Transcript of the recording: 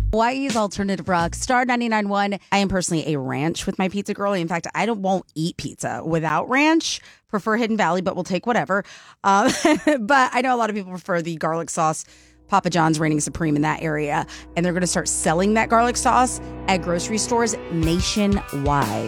Hawaii's Alternative Rock, Star 99.1. I am personally a ranch with my pizza girl. In fact, won't eat pizza without ranch. Prefer Hidden Valley, but we'll take whatever. But I know a lot of people prefer the garlic sauce. Papa John's reigning supreme in that area. And they're going to start selling that garlic sauce at grocery stores nationwide.